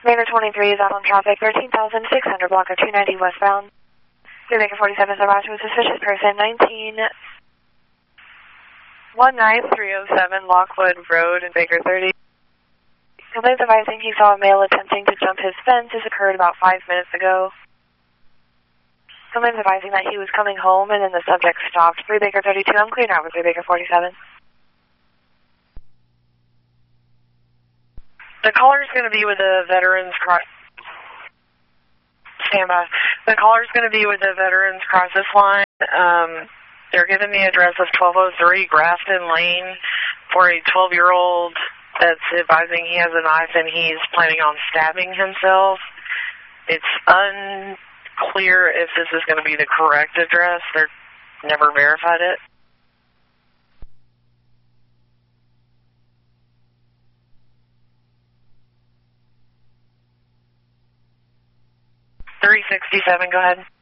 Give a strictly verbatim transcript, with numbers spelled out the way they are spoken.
Manor twenty-three is out on traffic, thirteen thousand six hundred, block of two ninety westbound. three Baker forty-seven is arrived with suspicious person, nineteen one nine three oh seven Lockwood Road in Baker thirty. Complaints advising he saw a male attempting to jump his fence. This occurred about five minutes ago. Complaints advising that he was coming home and then the subject stopped. three Baker thirty-two, I'm clearing out with three Baker forty-seven. The caller is going to be with the Veterans Cross. Stand by. The caller is going to be with the Veterans Crisis Line. Um, they're giving the address of twelve oh three Grafton Lane for a twelve-year-old that's advising he has a knife and he's planning on stabbing himself. It's unclear if this is going to be the correct address. They're never verified it. three sixty-seven, go ahead.